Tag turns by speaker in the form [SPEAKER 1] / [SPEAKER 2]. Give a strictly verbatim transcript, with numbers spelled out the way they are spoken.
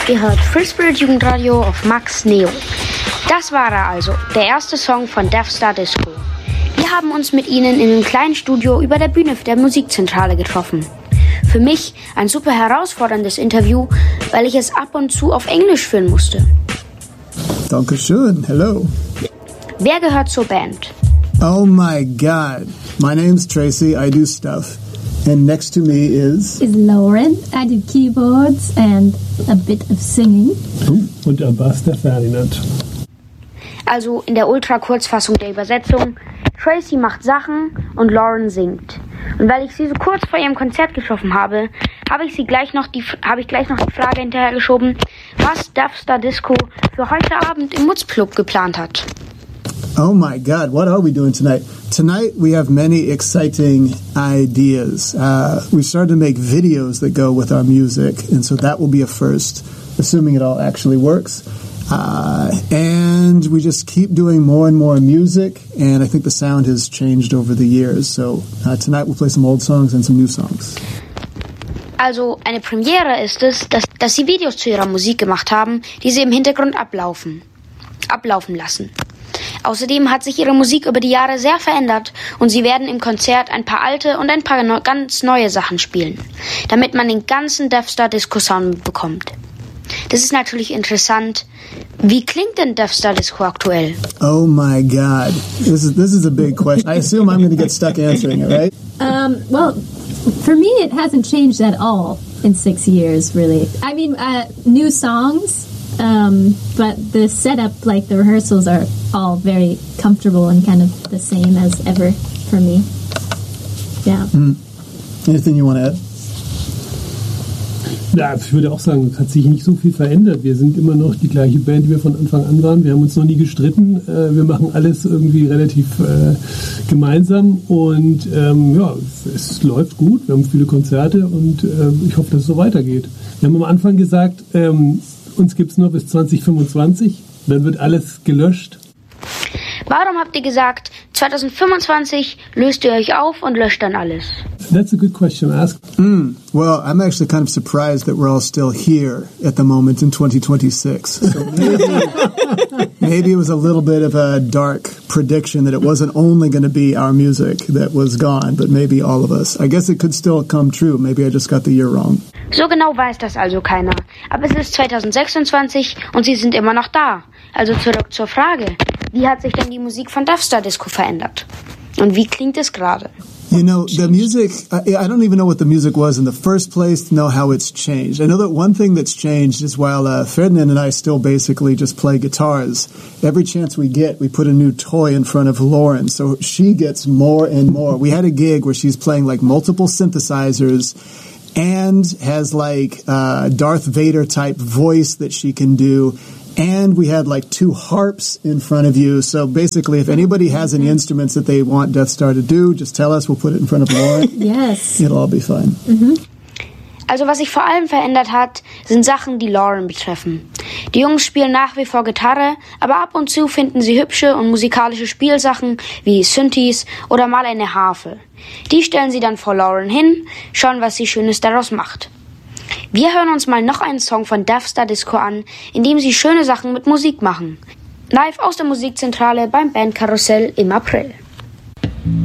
[SPEAKER 1] Ihr hört Free Spirit Jugendradio auf Max Neo. Das war er also, der erste Song von Death Star Disco. Wir haben uns mit ihnen in einem kleinen Studio über der Bühne der Musikzentrale getroffen. Für mich ein super herausforderndes Interview, weil ich es ab und zu auf Englisch führen musste.
[SPEAKER 2] Dankeschön, hello.
[SPEAKER 1] Wer gehört zur Band?
[SPEAKER 2] Oh my God, my name's Tracy, I do stuff. And next to me is...
[SPEAKER 3] Is Lauren. I do keyboards and a bit of singing.
[SPEAKER 4] Und am Bass der Ferdinand.
[SPEAKER 1] Also in der Ultra-Kurzfassung der Übersetzung, Tracy macht Sachen und Lauren singt. Und weil ich sie so kurz vor ihrem Konzert getroffen habe, habe ich sie gleich noch die habe ich gleich noch die Frage hinterhergeschoben, was Death Star Disco für heute Abend im Mutzclub geplant hat.
[SPEAKER 2] Oh my God, what are we doing tonight? Tonight we have many exciting ideas. Uh, we started to make videos that go with our music, and so that will be a first, assuming it all actually works. Uh, and we just keep doing more and more music, and I think the sound has changed over the years. So uh, tonight we'll play some old songs and some new songs.
[SPEAKER 1] Also eine Premiere ist es, dass, dass sie Videos zu ihrer Musik gemacht haben, die sie im Hintergrund ablaufen, ablaufen lassen. Außerdem hat sich ihre Musik über die Jahre sehr verändert und sie werden im Konzert ein paar alte und ein paar no- ganz neue Sachen spielen, damit man den ganzen Death Star Disco Sound bekommt. Das ist natürlich interessant. Wie klingt denn Death Star Disco aktuell?
[SPEAKER 2] Oh my God, this is this is a big question. I assume I'm going to get stuck answering it, right?
[SPEAKER 3] Um, well, for me, it hasn't changed at all in six years, really. I mean, uh, new songs, um, but the setup, like the rehearsals, are all very comfortable and kind of the same as ever for me. Yeah.
[SPEAKER 2] Mm. Anything you want to add?
[SPEAKER 4] Ja, ich würde auch sagen, es hat sich nicht so viel verändert. Wir sind immer noch die gleiche Band, die wir von Anfang an waren. Wir haben uns noch nie gestritten. Wir machen alles irgendwie relativ äh, gemeinsam und ähm, ja, es, es läuft gut. Wir haben viele Konzerte und äh, ich hoffe, dass es so weitergeht. Wir haben am Anfang gesagt, ähm, uns gibt es nur bis zwanzig fünfundzwanzig, dann wird alles gelöscht.
[SPEAKER 1] Warum habt ihr gesagt, zwanzig fünfundzwanzig löst ihr euch auf und löscht dann alles?
[SPEAKER 4] That's a good question to ask.
[SPEAKER 2] Mm, well, I'm actually kind of surprised that we're all still here at the moment in twenty twenty-six. So maybe, maybe it was a little bit of a dark prediction that it wasn't only going to be our music that was gone, but maybe all of us. I guess it could still come true. Maybe I just got the year wrong.
[SPEAKER 1] So genau weiß das also keiner. Aber es ist zwanzig sechsundzwanzig und sie sind immer noch da. Also zurück zur Frage. Wie hat sich denn die Musik von Death Star Disco verändert? Und wie klingt es gerade?
[SPEAKER 2] You know, the music, I, I don't even know what the music was in the first place to know how it's changed. I know that one thing that's changed is while uh, Ferdinand and I still basically just play guitars, every chance we get, we put a new toy in front of Lauren. So she gets more and more. We had a gig where she's playing like multiple synthesizers and has like uh, Darth Vader type voice that she can do. And we had like two harps in front of you. So basically, if anybody has any instruments that they want Death Star to do, just tell us. We'll put it in front of Lauren.
[SPEAKER 3] Yes.
[SPEAKER 2] It'll all be fine.
[SPEAKER 3] Mhm.
[SPEAKER 1] Also was sich vor allem verändert hat, sind Sachen, die Lauren betreffen. Die Jungs spielen nach wie vor Gitarre, aber ab und zu finden sie hübsche und musikalische Spielsachen wie Synthes oder mal eine Harfe. Die stellen sie dann vor Lauren hin, schauen, was sie Schönes daraus macht. Wir hören uns mal noch einen Song von Death Star Disco an, in dem sie schöne Sachen mit Musik machen. Live aus der Musikzentrale beim Bandkarussell im April.